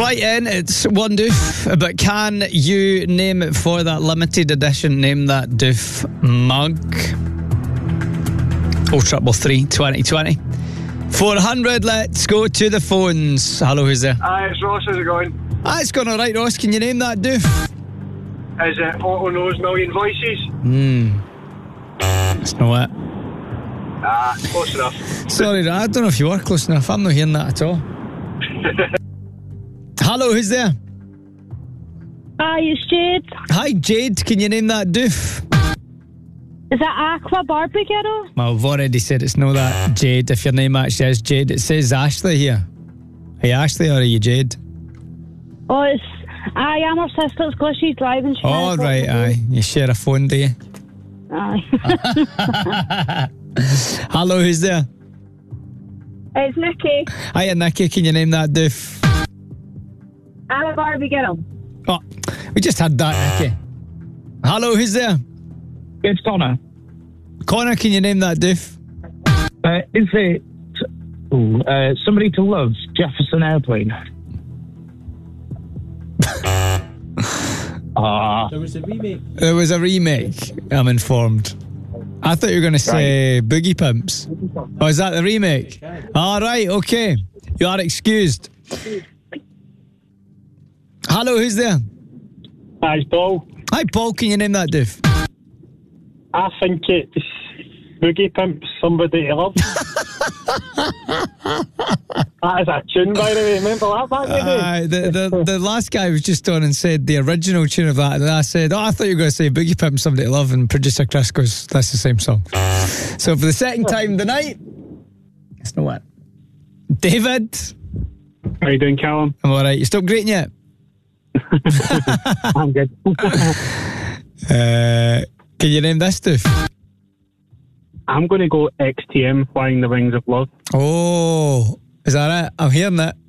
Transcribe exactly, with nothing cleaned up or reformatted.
Right in, it's one doof, but can you name it for that limited edition? Name that doof mug. Oh, triple three, twenty twenty. four hundred, let's go to the phones. Hello, who's there? Hi, it's Ross, how's it going? Ah, it's going alright, Ross. Can you name that doof? Is it Otto Knows Million Voices? Hmm. That's not it. Ah, close enough. Sorry, I don't know if you were close enough. I'm not hearing that at all. Hello, who's there? Hi, it's Jade. Hi, Jade. Can you name that doof? Is that Aqua Barbie Girl? Well, I've already said it's not that, Jade. If your name actually is Jade, it says Ashley here. Are you Ashley or are you Jade? Oh, it's... I am her sister. It's because she's driving. She Oh, right, aye. You share a phone, do you? Aye. Hello, who's there? It's Nikki. Hiya, Nikki. Can you name that doof? I'm a Barbie Girl. Oh, we just had that, Nikki. Hello, who's there? It's Connor. Connor, can you name that doof? Uh, is it ooh, uh, Somebody to Love, Jefferson Airplane? Ah, There was a remake. There was a remake, I'm informed. I thought you were going to say right. Boogie Pimps. Oh, is that the remake? All right, okay. You are excused. Hello, who's there? Hi, it's Paul. Hi, Paul. Can you name that doof? I think it's Boogie Pimps, Somebody to Love. That is a tune, by the way. Remember that back in the day? Uh, the, the, the last guy was just on and said the original tune of that, and I said, oh, I thought you were going to say Boogie Pimp, Somebody to Love, and producer Chris goes, that's the same song. So for the second time tonight, it's not what. David. How you doing, Callum? I'm all right. You stopped greeting yet? I'm good. uh, can you name this stuff? I'm going to go X T M, Flying the Wings of Love. Oh, is that it? I'm hearing it.